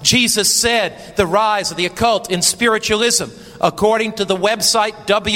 Jesus said the rise of the occult in spiritualism, according to the website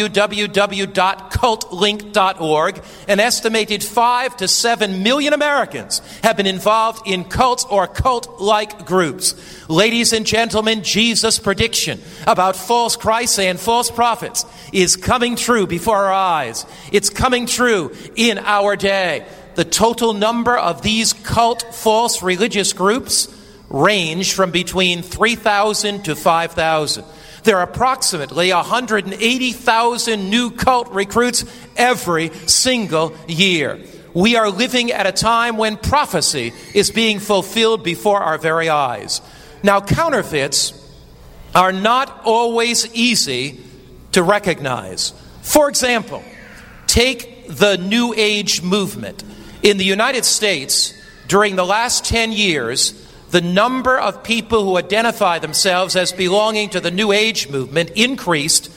www.cultlink.org, an estimated 5 to 7 million Americans have been involved in cults or cult-like groups. Ladies and gentlemen, Jesus' prediction about false Christs and false prophets is coming true before our eyes. It's coming true in our day. The total number of these cult false religious groups range from between 3,000 to 5,000. There are approximately 180,000 new cult recruits every single year. We are living at a time when prophecy is being fulfilled before our very eyes. Now, counterfeits are not always easy to recognize. For example, take the New Age movement. In the United States, during the last 10 years, the number of people who identify themselves as belonging to the New Age movement increased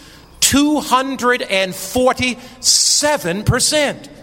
247%.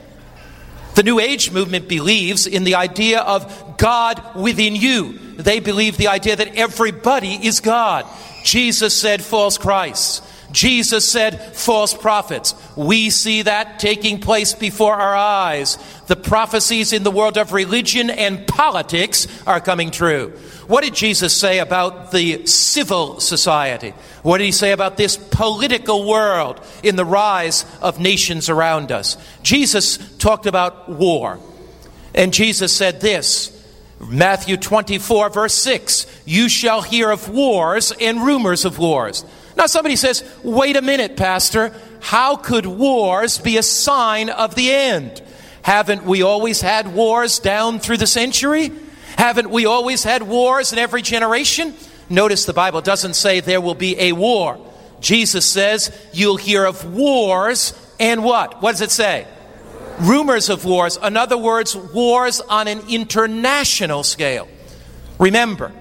The New Age movement believes in the idea of God within you. They believe the idea that everybody is God. Jesus said false Christs. Jesus said false prophets. We see that taking place before our eyes. The prophecies in the world of religion and politics are coming true. What did Jesus say about the civil society? What did he say about this political world in the rise of nations around us? Jesus talked about war. And Jesus said this, Matthew 24, verse 6, "You shall hear of wars and rumors of wars." Now somebody says, wait a minute, Pastor, how could wars be a sign of the end? Haven't we always had wars down through the century? Haven't we always had wars in every generation? Notice the Bible doesn't say there will be a war. Jesus says you'll hear of wars and what? What does it say? Rumors of wars. In other words, wars on an international scale. Remember,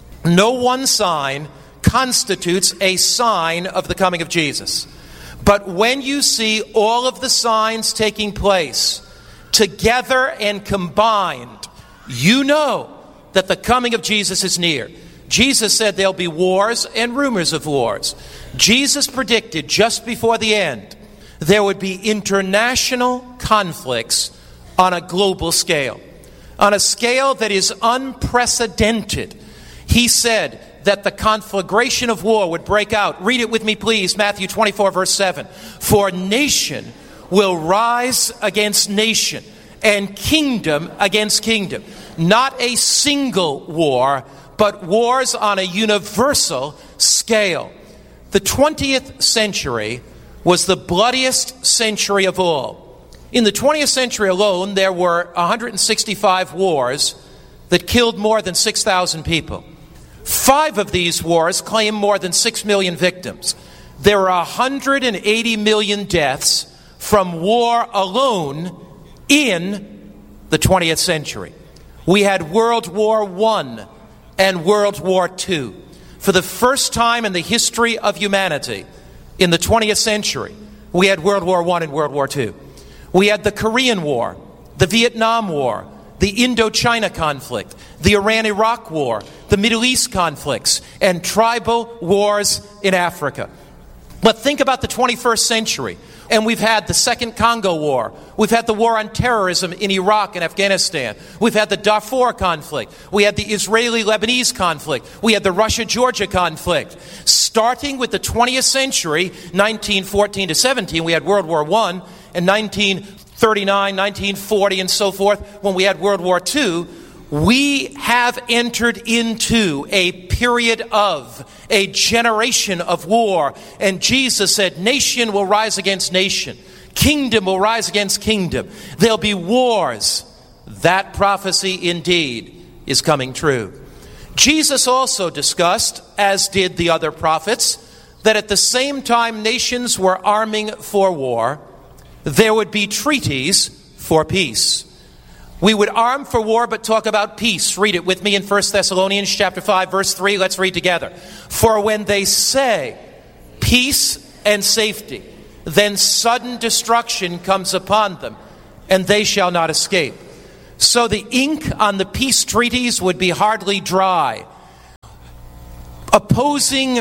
no one sign constitutes a sign of the coming of Jesus. But when you see all of the signs taking place together and combined, you know that the coming of Jesus is near. Jesus said there'll be wars and rumors of wars. Jesus predicted just before the end there would be international conflicts on a global scale, on a scale that is unprecedented. He said that the conflagration of war would break out. Read it with me, please. Matthew 24, verse 7. "For nation will rise against nation, and kingdom against kingdom." Not a single war, but wars on a universal scale. The 20th century was the bloodiest century of all. In the 20th century alone, there were 165 wars that killed more than 6,000 people. 5 of these wars claimed more than 6 million victims. There were 180 million deaths from war alone in the 20th century. We had World War I and World War II. For the first time in the history of humanity, in the 20th century, we had World War I and World War II. We had the Korean War, the Vietnam War, the Indochina conflict, the Iran-Iraq War, the Middle East conflicts, and tribal wars in Africa. But think about the 21st century. And we've had the Second Congo War. We've had the war on terrorism in Iraq and Afghanistan. We've had the Darfur conflict. We had the Israeli-Lebanese conflict. We had the Russia-Georgia conflict. Starting with the 20th century, 1914 to 17, we had World War I, and 1939, 1940, and so forth, when we had World War II, we have entered into a period of a generation of war. And Jesus said, nation will rise against nation. Kingdom will rise against kingdom. There'll be wars. That prophecy indeed is coming true. Jesus also discussed, as did the other prophets, that at the same time nations were arming for war, there would be treaties for peace. We would arm for war but talk about peace. Read it with me in 1 Thessalonians chapter 5, verse 3. Let's read together. "For when they say peace and safety, then sudden destruction comes upon them, and they shall not escape." So the ink on the peace treaties would be hardly dry. opposing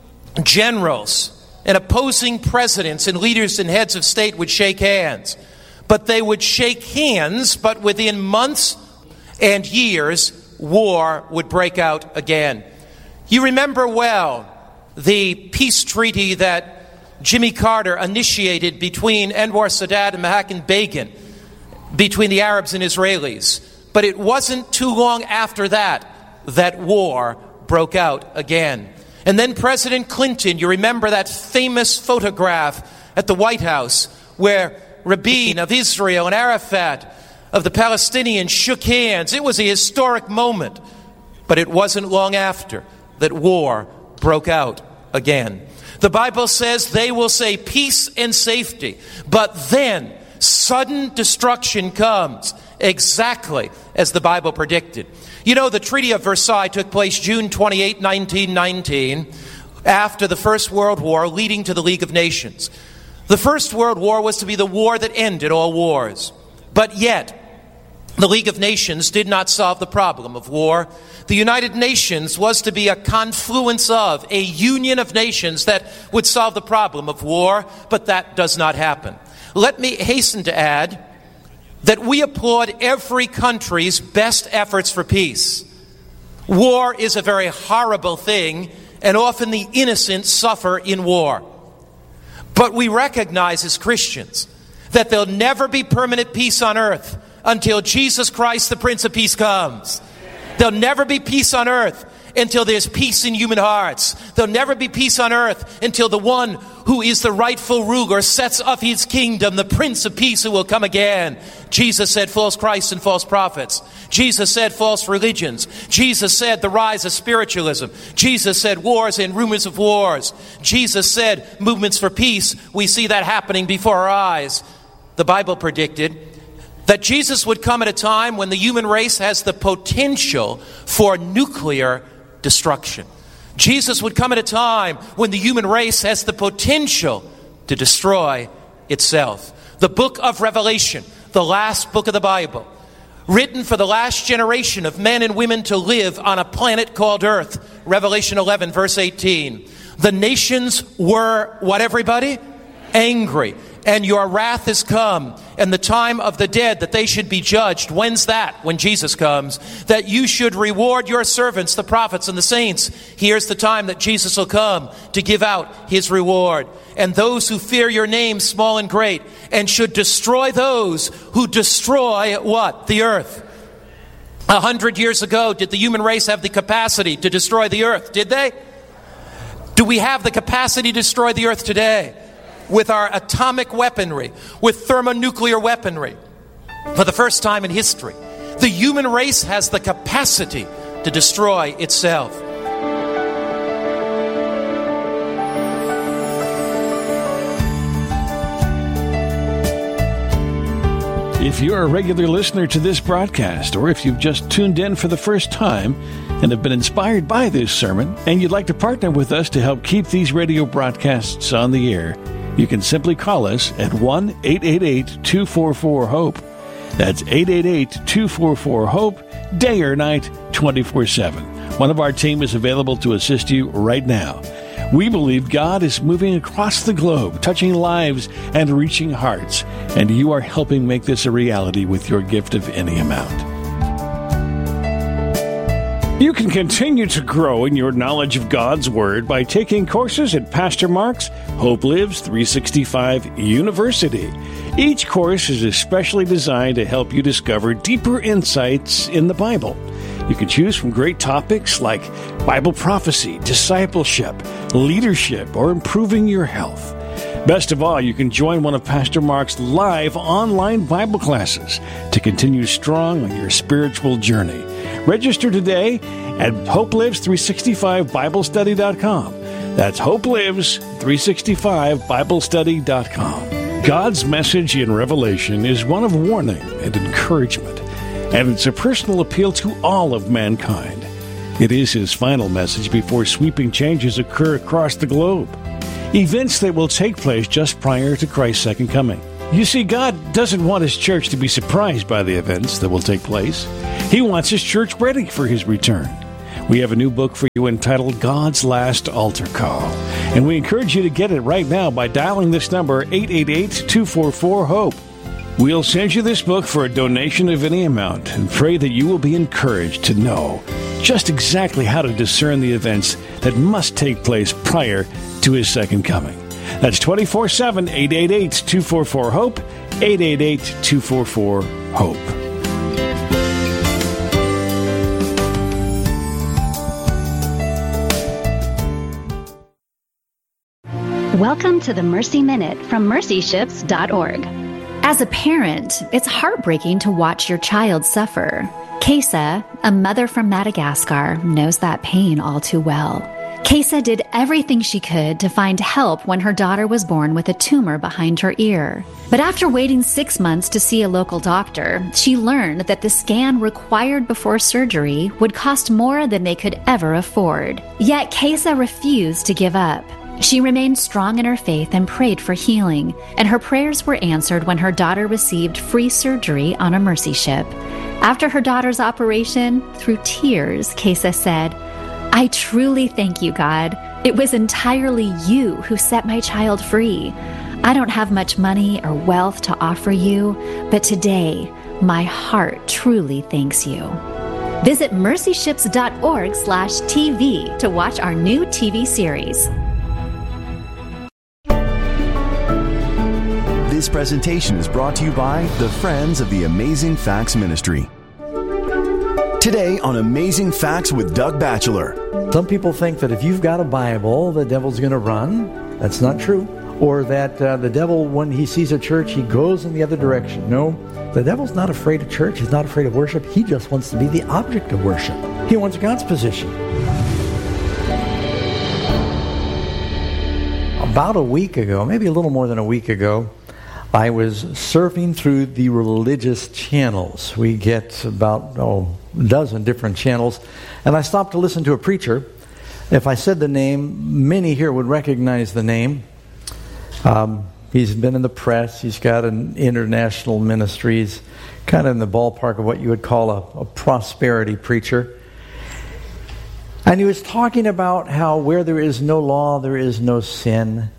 generals and opposing presidents and leaders and heads of state would shake hands. But they would shake hands, but within months and years, war would break out again. You remember well the peace treaty that Jimmy Carter initiated between Anwar Sadat and Mohammad Begin, between the Arabs and Israelis. But it wasn't too long after that war broke out again. And then President Clinton, you remember that famous photograph at the White House where Rabin of Israel and Arafat of the Palestinians shook hands. It was a historic moment. But it wasn't long after that war broke out again. The Bible says they will say peace and safety, but then sudden destruction comes, exactly as the Bible predicted. You know, the Treaty of Versailles took place June 28, 1919, after the First World War, leading to the League of Nations. The First World War was to be the war that ended all wars. But yet, the League of Nations did not solve the problem of war. The United Nations was to be a confluence of, a union of nations that would solve the problem of war, but that does not happen. Let me hasten to add that we applaud every country's best efforts for peace. War is a very horrible thing, and often the innocent suffer in war. But we recognize as Christians that there'll never be permanent peace on earth until Jesus Christ, the Prince of Peace, comes. There'll never be peace on earth until there's peace in human hearts. There'll never be peace on earth until the one who is the rightful ruler sets up his kingdom, the Prince of Peace who will come again. Jesus said false Christs and false prophets. Jesus said false religions. Jesus said the rise of spiritualism. Jesus said wars and rumors of wars. Jesus said movements for peace. We see that happening before our eyes. The Bible predicted that Jesus would come at a time when the human race has the potential for nuclear destruction. Jesus would come at a time when the human race has the potential to destroy itself. The book of Revelation, the last book of the Bible, written for the last generation of men and women to live on a planet called Earth. Revelation 11, verse 18. The nations were, what everybody? Angry. And your wrath is come, and the time of the dead that they should be judged. When's that? When Jesus comes. That you should reward your servants, the prophets and the saints. Here's the time that Jesus will come to give out his reward. And those who fear your name, small and great, and should destroy those who destroy what? The earth. 100 years ago, did the human race have the capacity to destroy the earth? Did they? Do we have the capacity to destroy the earth today? With our atomic weaponry, with thermonuclear weaponry. For the first time in history, the human race has the capacity to destroy itself. If you're a regular listener to this broadcast, or if you've just tuned in for the first time and have been inspired by this sermon, and you'd like to partner with us to help keep these radio broadcasts on the air, you can simply call us at 1-888-244-HOPE. That's 888-244-HOPE, day or night, 24/7. One of our team is available to assist you right now. We believe God is moving across the globe, touching lives and reaching hearts, and you are helping make this a reality with your gift of any amount. You can continue to grow in your knowledge of God's Word by taking courses at Pastor Mark's Hope Lives 365 University. Each course is especially designed to help you discover deeper insights in the Bible. You can choose from great topics like Bible prophecy, discipleship, leadership, or improving your health. Best of all, you can join one of Pastor Mark's live online Bible classes to continue strong on your spiritual journey. Register today at HopeLives365BibleStudy.com. That's HopeLives365BibleStudy.com. God's message in Revelation is one of warning and encouragement, and it's a personal appeal to all of mankind. It is his final message before sweeping changes occur across the globe, events that will take place just prior to Christ's second coming. You see, God doesn't want his church to be surprised by the events that will take place. He wants his church ready for his return. We have a new book for you entitled God's Last Altar Call. And we encourage you to get it right now by dialing this number, 888-244-HOPE. We'll send you this book for a donation of any amount and pray that you will be encouraged to know just exactly how to discern the events that must take place prior to His second coming. That's 24/7, 888-244-HOPE, 888-244-HOPE. Welcome to the Mercy Minute from mercyships.org. As a parent, it's heartbreaking to watch your child suffer. Kesa, a mother from Madagascar, knows that pain all too well. Kesa did everything she could to find help when her daughter was born with a tumor behind her ear. But after waiting 6 months to see a local doctor, she learned that the scan required before surgery would cost more than they could ever afford. Yet Kesa refused to give up. She remained strong in her faith and prayed for healing, and her prayers were answered when her daughter received free surgery on a Mercy ship. After her daughter's operation, through tears, Kesa said, "I truly thank you, God. It was entirely you who set my child free. I don't have much money or wealth to offer you, but today, my heart truly thanks you." Visit mercyships.org/TV to watch our new TV series. This presentation is brought to you by the Friends of the Amazing Facts Ministry. Today on Amazing Facts with Doug Batchelor. Some people think that if you've got a Bible, the devil's going to run. That's not true. Or that the devil, when he sees a church, he goes in the other direction. No, the devil's not afraid of church. He's not afraid of worship. He just wants to be the object of worship. He wants God's position. About a week ago, maybe a little more than a week ago, I was surfing through the religious channels. We get about a dozen different channels. And I stopped to listen to a preacher. If I said the name, many here would recognize the name. He's been in the press. He's got an international ministry. He's kind of in the ballpark of what you would call a prosperity preacher. And he was talking about how where there is no law, there is no sin.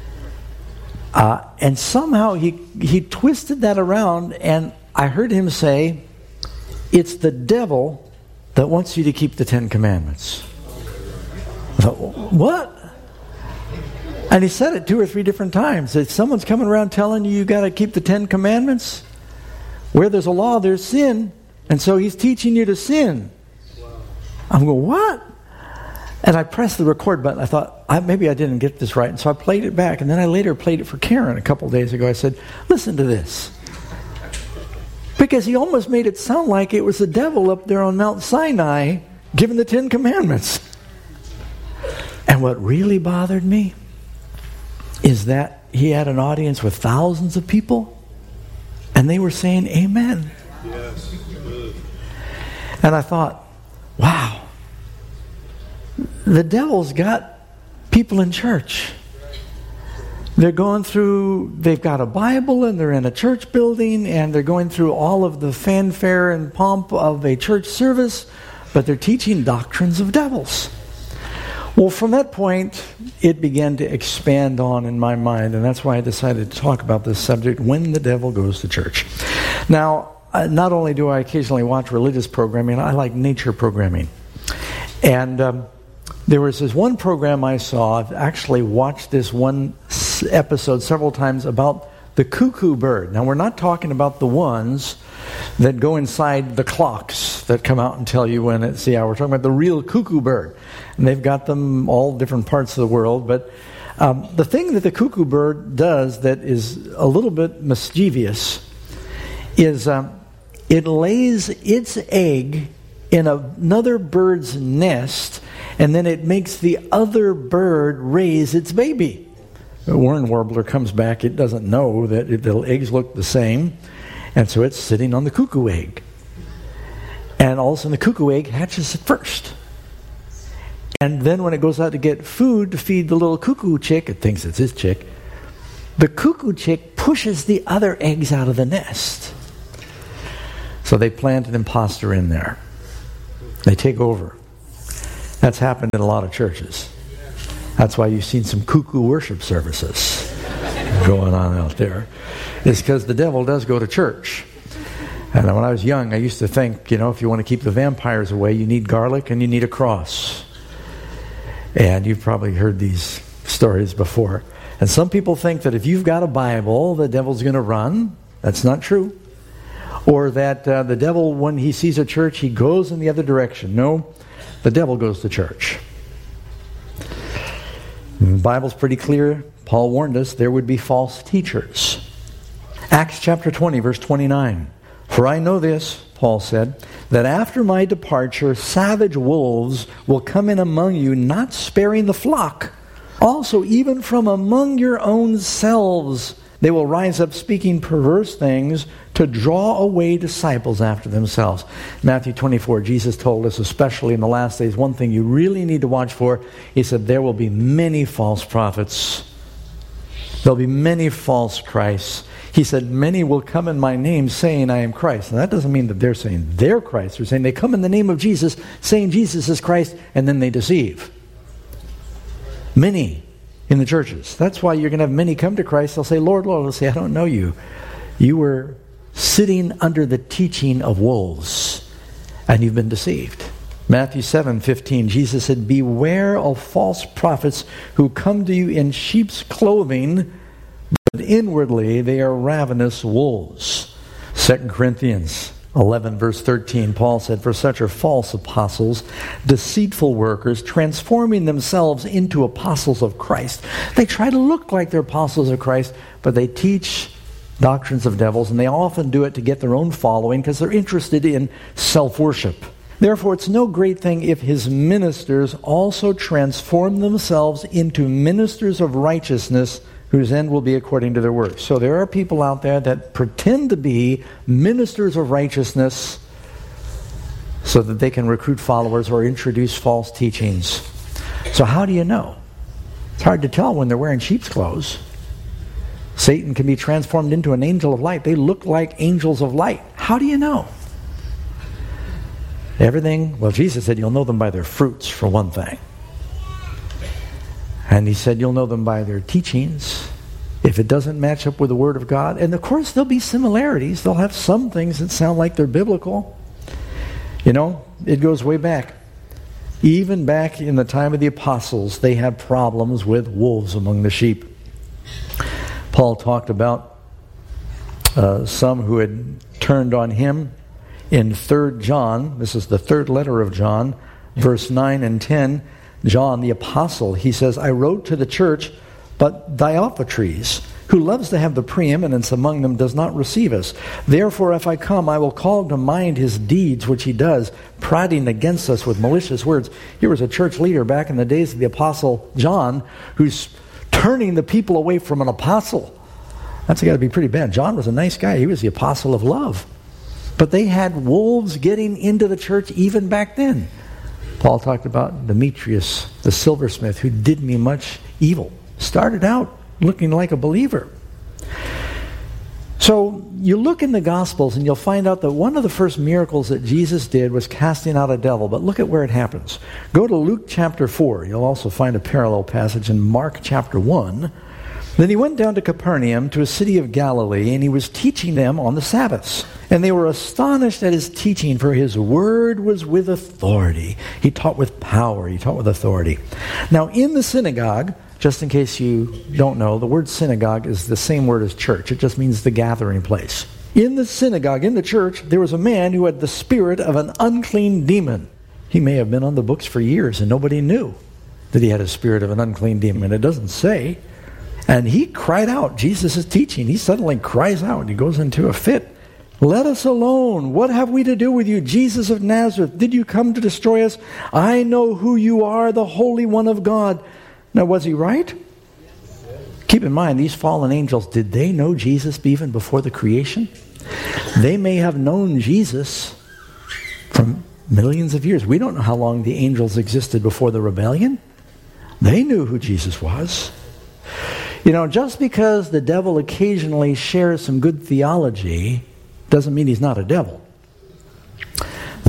And somehow he twisted that around, and I heard him say, it's the devil that wants you to keep the 10 Commandments. I thought, what? And he said it 2 or 3 different times. That someone's coming around telling you got to keep the 10 Commandments. Where there's a law, there's sin. And so he's teaching you to sin. I'm going, what? And I pressed the record button. I thought, maybe I didn't get this right. And so I played it back. And then I later played it for Karen a couple days ago. I said, listen to this. Because he almost made it sound like it was the devil up there on Mount Sinai giving the 10 Commandments. And what really bothered me is that he had an audience with thousands of people. And they were saying, amen. Yes. And I thought, wow. The devil's got people in church. They've got a Bible and they're in a church building and they're going through all of the fanfare and pomp of a church service, but they're teaching doctrines of devils. Well, from that point, it began to expand on in my mind, and that's why I decided to talk about this subject, when the devil goes to church. Now, not only do I occasionally watch religious programming, I like nature programming. And there was this one program I saw, I've actually watched this one episode several times, about the cuckoo bird. Now, we're not talking about the ones that go inside the clocks that come out and tell you when it's the hour. We're talking about the real cuckoo bird. And they've got them all different parts of the world. But the thing that the cuckoo bird does that is a little bit mischievous is it lays its egg in another bird's nest, and then it makes the other bird raise its baby. A Warren warbler comes back. It doesn't know that the eggs look the same, and so it's sitting on the cuckoo egg. And all of a sudden the cuckoo egg hatches first. And then when it goes out to get food to feed the little cuckoo chick, it thinks it's his chick, the cuckoo chick pushes the other eggs out of the nest. So they plant an imposter in there. They take over. That's happened in a lot of churches. That's why you've seen some cuckoo worship services going on out there. It's because the devil does go to church. And when I was young, I used to think, if you want to keep the vampires away, you need garlic and you need a cross. And you've probably heard these stories before. And some people think that if you've got a Bible, the devil's going to run. That's not true. Or that the devil, when he sees a church, he goes in the other direction. No, the devil goes to church. And the Bible's pretty clear. Paul warned us there would be false teachers. Acts chapter 20, verse 29. For I know this, Paul said, that after my departure, savage wolves will come in among you, not sparing the flock. Also, even from among your own selves, they will rise up speaking perverse things to draw away disciples after themselves. Matthew 24, Jesus told us, especially in the last days, one thing you really need to watch for. He said, there will be many false prophets. There'll be many false Christs. He said, many will come in my name saying I am Christ. And that doesn't mean that they're saying they're Christ. They're saying they come in the name of Jesus, saying Jesus is Christ, and then they deceive. Many in the churches. That's why you're going to have many come to Christ. They'll say, Lord, Lord. They'll say, I don't know you. You were sitting under the teaching of wolves, and you've been deceived. Matthew 7:15, Jesus said, beware of false prophets who come to you in sheep's clothing, but inwardly they are ravenous wolves. 2 Corinthians 11 verse 13, Paul said, for such are false apostles, deceitful workers, transforming themselves into apostles of Christ. They try to look like they're apostles of Christ, but they teach doctrines of devils, and they often do it to get their own following because they're interested in self-worship. Therefore, it's no great thing if his ministers also transform themselves into ministers of righteousness, whose end will be according to their works. So there are people out there that pretend to be ministers of righteousness so that they can recruit followers or introduce false teachings. So how do you know? It's hard to tell when they're wearing sheep's clothes. Satan can be transformed into an angel of light. They look like angels of light. How do you know? Everything, well, Jesus said you'll know them by their fruits, for one thing. And he said you'll know them by their teachings. If it doesn't match up with the Word of God, and of course there'll be similarities. They'll have some things that sound like they're biblical. It goes way back. Even back in the time of the apostles, they had problems with wolves among the sheep. Paul talked about some who had turned on him. In 3 John, this is the third letter of John, verse 9 and 10, John the apostle, he says, I wrote to the church, but Diotrephes, who loves to have the preeminence among them, does not receive us. Therefore, if I come, I will call to mind his deeds, which he does, prating against us with malicious words. Here was a church leader back in the days of the apostle John, who's turning the people away from an apostle. That's got to be pretty bad. John was a nice guy. He was the apostle of love. But they had wolves getting into the church even back then. Paul talked about Demetrius, the silversmith, who did me much evil. Started out looking like a believer. So you look in the Gospels and you'll find out that one of the first miracles that Jesus did was casting out a devil. But look at where it happens. Go to Luke chapter 4. You'll also find a parallel passage in Mark chapter 1. Then he went down to Capernaum, to a city of Galilee, and he was teaching them on the Sabbaths. And they were astonished at his teaching, for his word was with authority. He taught with power. He taught with authority. Now, in the synagogue, just in case you don't know, the word synagogue is the same word as church. It just means the gathering place. In the synagogue, in the church, there was a man who had the spirit of an unclean demon. He may have been on the books for years, and nobody knew that he had a spirit of an unclean demon. It doesn't say. And he cried out. Jesus is teaching. He suddenly cries out. He goes into a fit. Let us alone. What have we to do with you, Jesus of Nazareth? Did you come to destroy us? I know who you are, the Holy One of God. Now, was he right? Keep in mind, these fallen angels, did they know Jesus even before the creation? They may have known Jesus from millions of years. We don't know how long the angels existed before the rebellion. They knew who Jesus was. Just because the devil occasionally shares some good theology doesn't mean he's not a devil.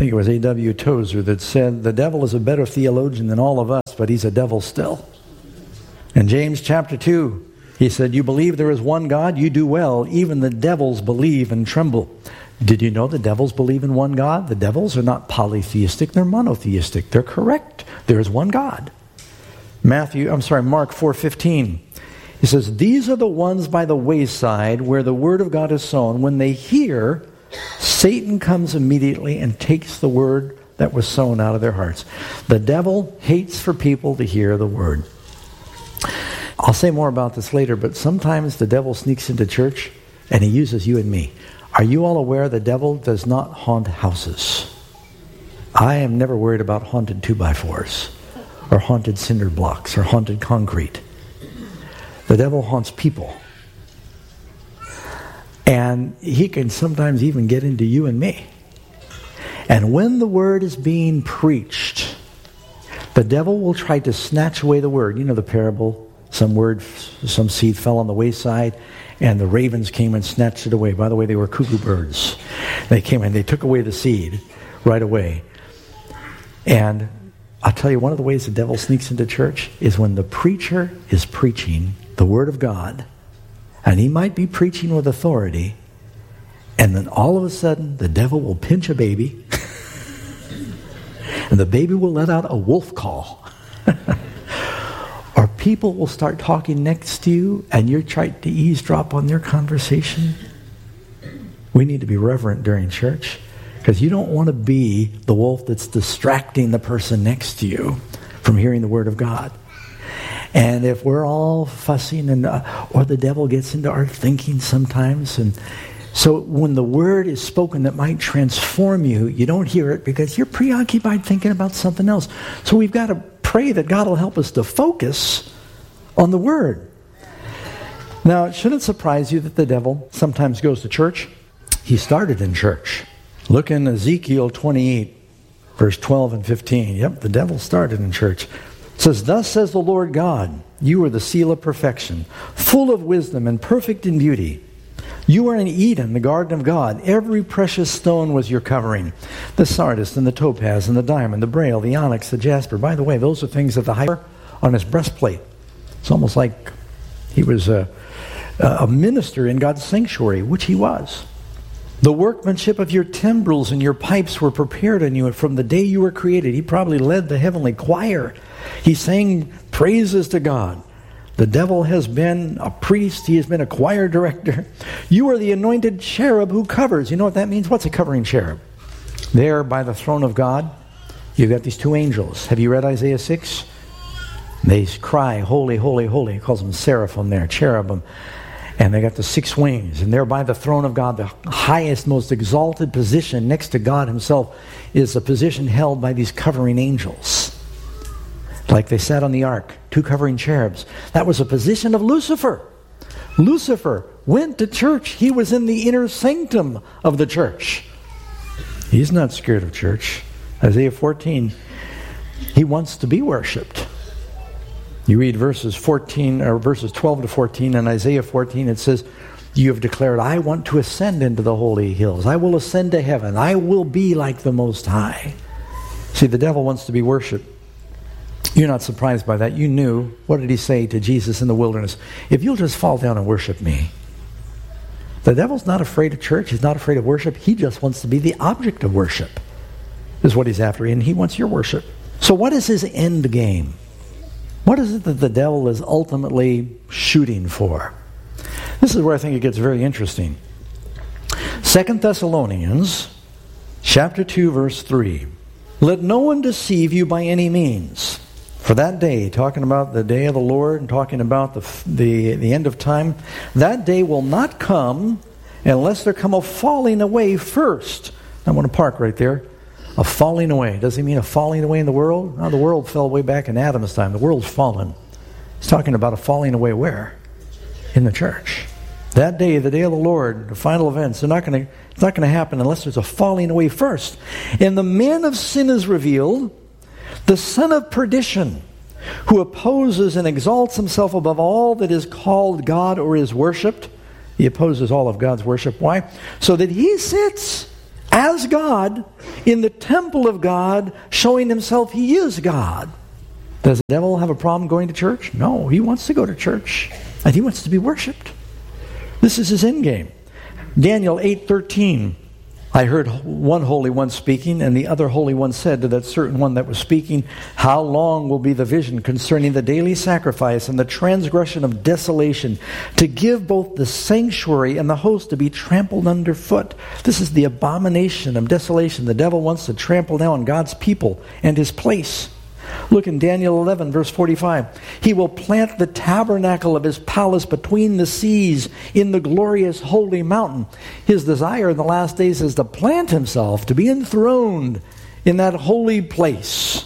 think it was A.W. Tozer that said, the devil is a better theologian than all of us, but he's a devil still. In James chapter 2, he said, you believe there is one God, you do well. Even the devils believe and tremble. Did you know the devils believe in one God? The devils are not polytheistic, they're monotheistic. They're correct. There is one God. Mark 4:15. He says, these are the ones by the wayside where the word of God is sown. When they hear, Satan comes immediately and takes the word that was sown out of their hearts. The devil hates for people to hear the word. I'll say more about this later, but sometimes the devil sneaks into church and he uses you and me. Are you all aware the devil does not haunt houses? I am never worried about haunted 2x4s or haunted cinder blocks or haunted concrete. The devil haunts people. And he can sometimes even get into you and me. And when the word is being preached, the devil will try to snatch away the word. You know the parable, some seed fell on the wayside, and the ravens came and snatched it away. By the way, they were cuckoo birds. They came and they took away the seed right away. And I'll tell you, one of the ways the devil sneaks into church is when the preacher is preaching the word of God, and he might be preaching with authority, and then all of a sudden the devil will pinch a baby and the baby will let out a wolf call. Or people will start talking next to you and you're trying to eavesdrop on their conversation. We need to be reverent during church, because you don't want to be the wolf that's distracting the person next to you from hearing the word of God. And if we're all fussing, or the devil gets into our thinking sometimes, and so when the word is spoken that might transform you, you don't hear it because you're preoccupied thinking about something else. So we've got to pray that God will help us to focus on the word. Now, it shouldn't surprise you that the devil sometimes goes to church. He started in church. Look in Ezekiel 28, verse 12 and 15. Yep, the devil started in church. It says, thus says the Lord God, you are the seal of perfection, full of wisdom and perfect in beauty. You are in Eden, the garden of God. Every precious stone was your covering. The sardius and the topaz and the diamond, the braille, the onyx, the jasper. By the way, those are things that the high on his breastplate. It's almost like he was a minister in God's sanctuary, which he was. The workmanship of your timbrels and your pipes were prepared in you from the day you were created. He probably led the heavenly choir. He sang praises to God. The devil has been a priest. He has been a choir director. You are the anointed cherub who covers. You know what that means? What's a covering cherub? There by the throne of God, you've got these two angels. Have you read Isaiah 6? They cry, holy, holy, holy. He calls them seraphim there, cherubim. And they got the 6 wings. And there by the throne of God, the highest, most exalted position next to God himself is a position held by these covering angels. Like they sat on the ark, 2 covering cherubs. That was a position of Lucifer. Lucifer went to church. He was in the inner sanctum of the church. He's not scared of church. Isaiah 14, he wants to be worshipped. You read verses 12 to 14 in Isaiah 14, it says, you have declared, I want to ascend into the holy hills. I will ascend to heaven. I will be like the Most High. See, the devil wants to be worshipped. You're not surprised by that. You knew. What did he say to Jesus in the wilderness? If you'll just fall down and worship me. The devil's not afraid of church. He's not afraid of worship. He just wants to be the object of worship, is what he's after. And he wants your worship. So what is his end game? What is it that the devil is ultimately shooting for? This is where I think it gets very interesting. 2 Thessalonians chapter 2, verse 3. Let no one deceive you by any means. For that day, talking about the day of the Lord and talking about the end of time, that day will not come unless there come a falling away first. I want to park right there. A falling away. Does he mean a falling away in the world? No, the world fell way back in Adam's time. The world's fallen. He's talking about a falling away where? In the church. That day, the day of the Lord, the final events, it's not going to happen unless there's a falling away first. And the man of sin is revealed, the son of perdition, who opposes and exalts himself above all that is called God or is worshipped. He opposes all of God's worship. Why? So that he sits as God in the temple of God, showing himself he is God. Does the devil have a problem going to church? No, he wants to go to church, and he wants to be worshipped. This is his end game. Daniel 8:13. I heard one Holy One speaking, and the other Holy One said to that certain one that was speaking, how long will be the vision concerning the daily sacrifice and the transgression of desolation, to give both the sanctuary and the host to be trampled underfoot? This is the abomination of desolation. The devil wants to trample down God's people and his place. Look in Daniel 11, verse 45. He will plant the tabernacle of his palace between the seas in the glorious holy mountain. His desire in the last days is to plant himself, to be enthroned in that holy place.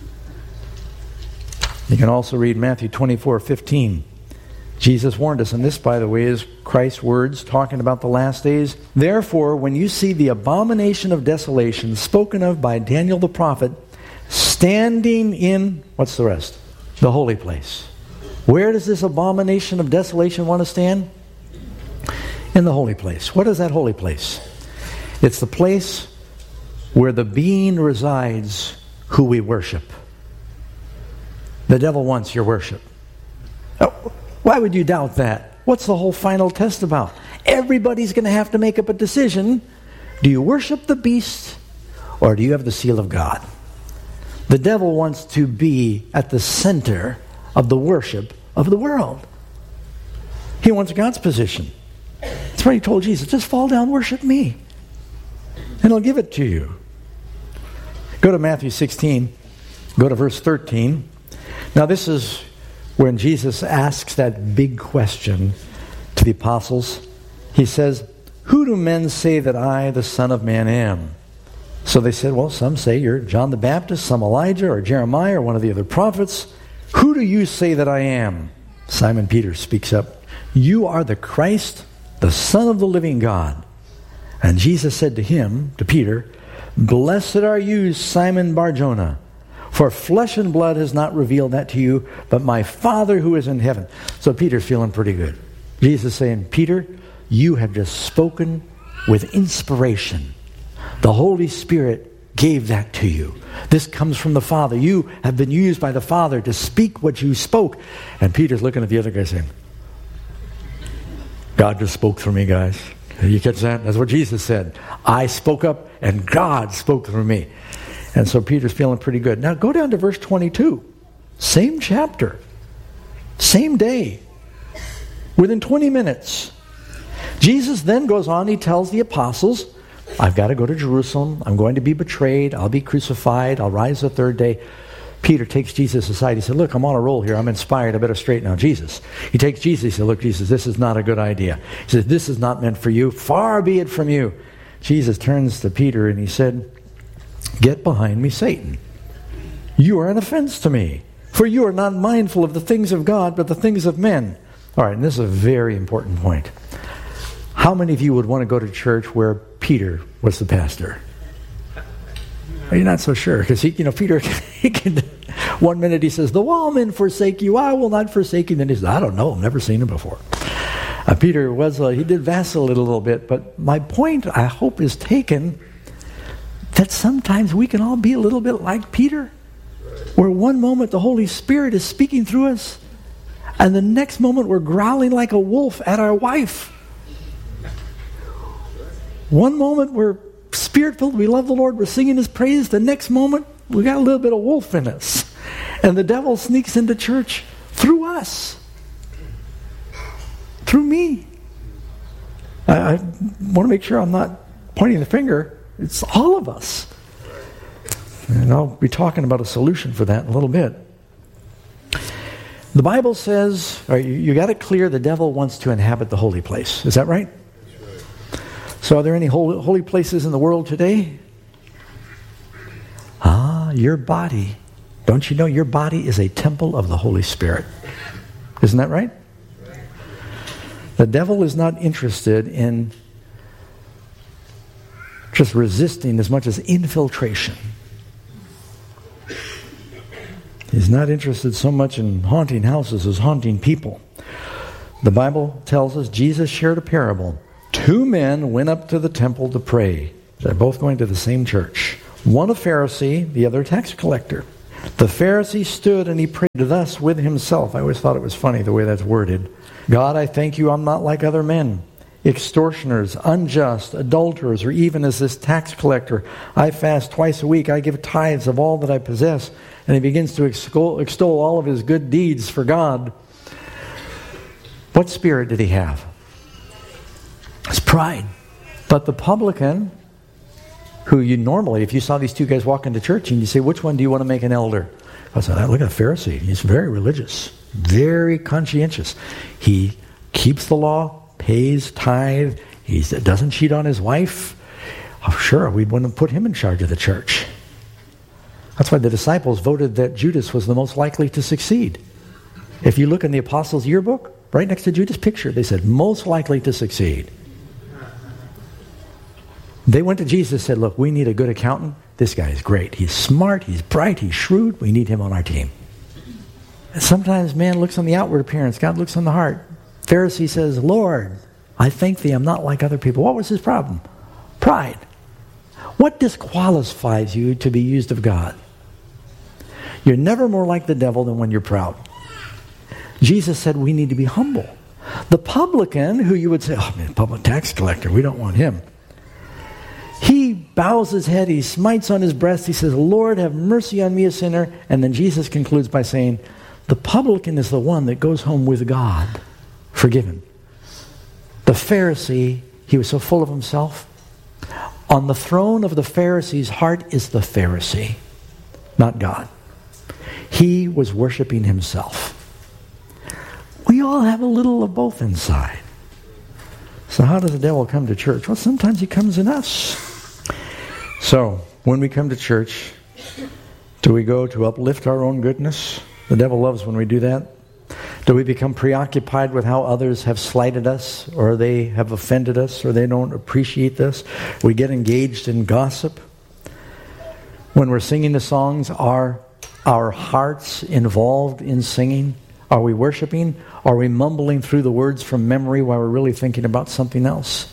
You can also read Matthew 24:15. Jesus warned us, and this, by the way, is Christ's words talking about the last days. Therefore, when you see the abomination of desolation spoken of by Daniel the prophet, standing in, what's the rest? The holy place. Where does this abomination of desolation want to stand? In the holy place. What is that holy place? It's the place where the being resides who we worship. The devil wants your worship. Why would you doubt that? What's the whole final test about? Everybody's going to have to make up a decision. Do you worship the beast, or do you have the seal of God? The devil wants to be at the center of the worship of the world. He wants God's position. That's why he told Jesus, just fall down, worship me, and I'll give it to you. Go to Matthew 16. Go to verse 13. Now this is when Jesus asks that big question to the apostles. He says, who do men say that I, the Son of Man, am? So they said, well, some say you're John the Baptist, some Elijah or Jeremiah or one of the other prophets. Who do you say that I am? Simon Peter speaks up. You are the Christ, the Son of the living God. And Jesus said to him, to Peter, blessed are you, Simon Bar-Jonah, for flesh and blood has not revealed that to you, but my Father who is in heaven. So Peter's feeling pretty good. Jesus saying, Peter, you have just spoken with inspiration. The Holy Spirit gave that to you. This comes from the Father. You have been used by the Father to speak what you spoke. And Peter's looking at the other guy saying, God just spoke through me, guys. You catch that? That's what Jesus said. I spoke up and God spoke through me. And so Peter's feeling pretty good. Now go down to verse 22. Same chapter. Same day. Within 20 minutes. Jesus then goes on, he tells the apostles, I've got to go to Jerusalem. I'm going to be betrayed. I'll be crucified. I'll rise the third day. Peter takes Jesus aside. He said, look, I'm on a roll here. I'm inspired. I better straighten out Jesus. He takes Jesus. He said, look, Jesus, this is not a good idea. He said, this is not meant for you. Far be it from you. Jesus turns to Peter and he said, get behind me, Satan. You are an offense to me, for you are not mindful of the things of God, but the things of men. All right, and this is a very important point. How many of you would want to go to church where Peter was the pastor? You're not so sure, because Peter, he can, one minute he says, though all men forsake you, I will not forsake you. Then he says, I don't know, I've never seen him before. Peter he did vacillate a little bit, but my point, I hope, is taken that sometimes we can all be a little bit like Peter, where one moment the Holy Spirit is speaking through us, and the next moment we're growling like a wolf at our wife. One moment we're Spirit-filled, we love the Lord, we're singing His praise. The next moment, we got a little bit of wolf in us. And the devil sneaks into church through us. Through me. I want to make sure I'm not pointing the finger. It's all of us. And I'll be talking about a solution for that in a little bit. The Bible says, you got it clear, the devil wants to inhabit the holy place. Is that right? So are there any holy places in the world today? Your body. Don't you know your body is a temple of the Holy Spirit? Isn't that right? The devil is not interested in just resisting as much as infiltration. He's not interested so much in haunting houses as haunting people. The Bible tells us Jesus shared a parable. 2 men went up to the temple to pray. They're both going to the same church. One a Pharisee, the other a tax collector. The Pharisee stood and he prayed thus with himself. I always thought it was funny the way that's worded. God, I thank you I'm not like other men, extortioners, unjust, adulterers, or even as this tax collector. I fast twice a week. I give tithes of all that I possess. And he begins to extol all of his good deeds for God. What spirit did he have? It's pride. But the publican, who you normally, if you saw these two guys walk into church and you say, which one do you want to make an elder? I said, look at the Pharisee. He's very religious, very conscientious. He keeps the law, pays tithe, he doesn't cheat on his wife. Oh, sure, we'd want to put him in charge of the church. That's why the disciples voted that Judas was the most likely to succeed. If you look in the Apostles' yearbook, right next to Judas' picture, they said, most likely to succeed. They went to Jesus and said, look, we need a good accountant. This guy is great. He's smart, he's bright, he's shrewd. We need him on our team. And sometimes man looks on the outward appearance. God looks on the heart. Pharisee says, Lord, I thank thee I'm not like other people. What was his problem? Pride. What disqualifies you to be used of God? You're never more like the devil than when you're proud. Jesus said we need to be humble. The publican, who you would say, oh man, public tax collector, we don't want him. He bows his head, he smites on his breast, he says, Lord, have mercy on me, a sinner. And then Jesus concludes by saying, the publican is the one that goes home with God, forgiven. The Pharisee, he was so full of himself. On the throne of the Pharisee's heart is the Pharisee, not God. He was worshiping himself. We all have a little of both inside. So how does the devil come to church? Well, sometimes he comes in us. So, when we come to church, do we go to uplift our own goodness? The devil loves when we do that. Do we become preoccupied with how others have slighted us, or they have offended us, or they don't appreciate this? We get engaged in gossip. When we're singing the songs, are our hearts involved in singing? Are we worshiping? Are we mumbling through the words from memory while we're really thinking about something else?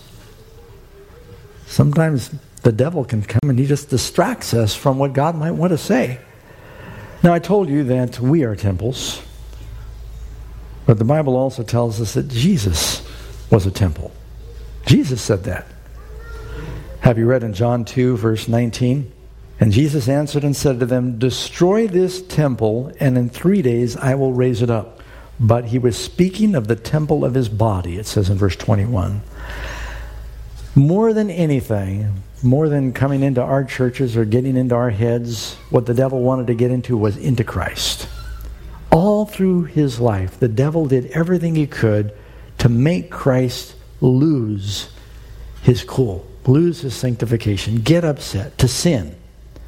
Sometimes the devil can come and he just distracts us from what God might want to say. Now, I told you that we are temples, but the Bible also tells us that Jesus was a temple. Jesus said that. Have you read in John 2, verse 19? And Jesus answered and said to them, destroy this temple, and in 3 days I will raise it up. But he was speaking of the temple of his body, it says in verse 21. More than anything, more than coming into our churches or getting into our heads, what the devil wanted to get into was into Christ. All through his life, the devil did everything he could to make Christ lose his cool, lose his sanctification, get upset, to sin.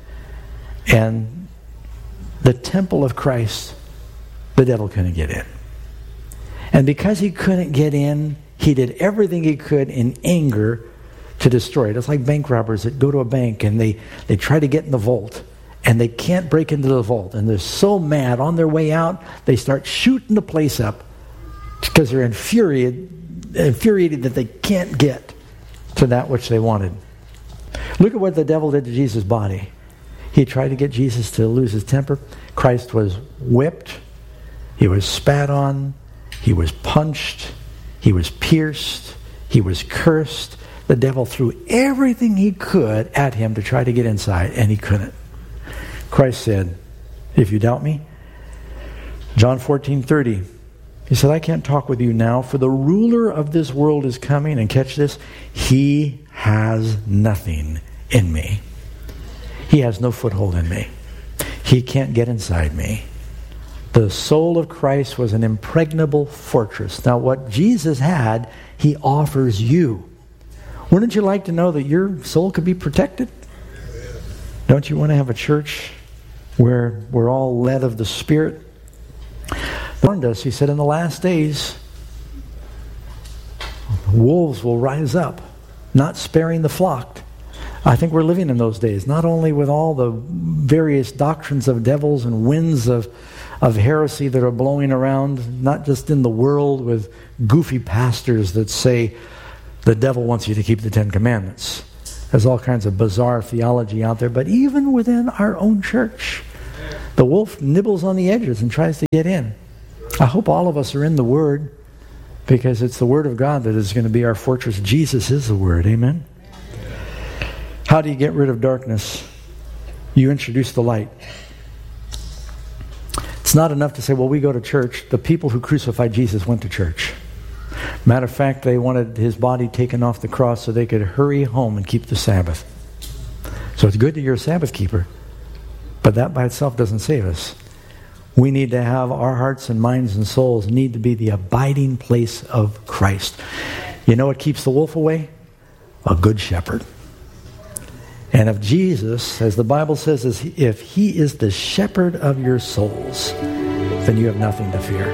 And the temple of Christ, the devil couldn't get in. And because he couldn't get in, he did everything he could in anger to destroy it. It's like bank robbers that go to a bank and they try to get in the vault. And they can't break into the vault. And they're so mad on their way out, they start shooting the place up because they're infuriated that they can't get to that which they wanted. Look at what the devil did to Jesus' body. He tried to get Jesus to lose his temper. Christ was whipped. He was spat on. He was punched. He was pierced. He was cursed. The devil threw everything he could at him to try to get inside, and he couldn't. Christ said, if you doubt me, John 14:30, he said, I can't talk with you now, for the ruler of this world is coming, and catch this, he has nothing in me. He has no foothold in me. He can't get inside me. The soul of Christ was an impregnable fortress. Now what Jesus had, he offers you. Wouldn't you like to know that your soul could be protected? Don't you want to have a church where we're all led of the Spirit? He warned us, he said, in the last days, wolves will rise up, not sparing the flock. I think we're living in those days, not only with all the various doctrines of devils and winds of heresy that are blowing around, not just in the world with goofy pastors that say the devil wants you to keep the 10 Commandments. There's all kinds of bizarre theology out there, but even within our own church, the wolf nibbles on the edges and tries to get in. I hope all of us are in the Word, because it's the Word of God that is going to be our fortress. Jesus is the Word. Amen? How do you get rid of darkness? You introduce the light. It's not enough to say, well, we go to church. The people who crucified Jesus went to church. Matter of fact, they wanted his body taken off the cross so they could hurry home and keep the Sabbath. So it's good that you're a Sabbath keeper, but that by itself doesn't save us. We need to have our hearts and minds and souls need to be the abiding place of Christ. You know what keeps the wolf away? A good shepherd. And if Jesus, as the Bible says, if he is the shepherd of your souls, then you have nothing to fear.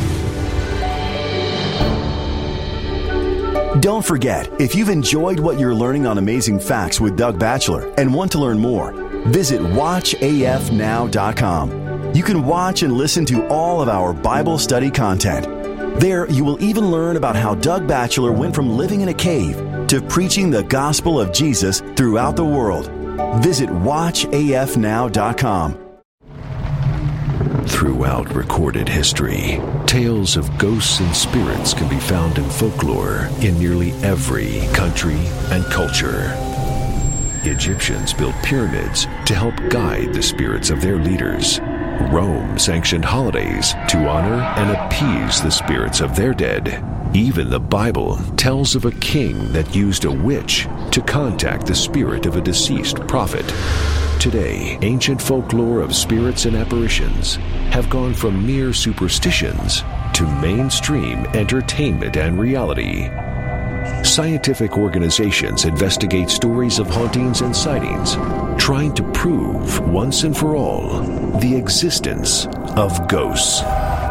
Don't forget, if you've enjoyed what you're learning on Amazing Facts with Doug Batchelor and want to learn more, visit watchafnow.com. You can watch and listen to all of our Bible study content. There, you will even learn about how Doug Batchelor went from living in a cave to preaching the gospel of Jesus throughout the world. Visit watchafnow.com. Throughout recorded history, tales of ghosts and spirits can be found in folklore in nearly every country and culture. Egyptians built pyramids to help guide the spirits of their leaders. Rome sanctioned holidays to honor and appease the spirits of their dead. Even the Bible tells of a king that used a witch to contact the spirit of a deceased prophet. Today, ancient folklore of spirits and apparitions have gone from mere superstitions to mainstream entertainment and reality. Scientific organizations investigate stories of hauntings and sightings, trying to prove once and for all the existence of ghosts.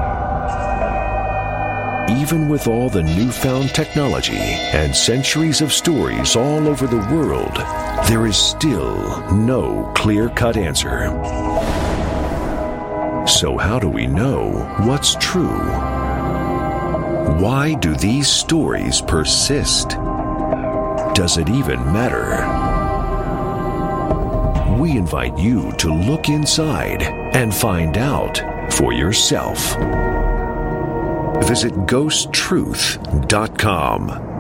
Even with all the newfound technology and centuries of stories all over the world, there is still no clear-cut answer. So how do we know what's true? Why do these stories persist? Does it even matter? We invite you to look inside and find out for yourself. Visit ghosttruth.com.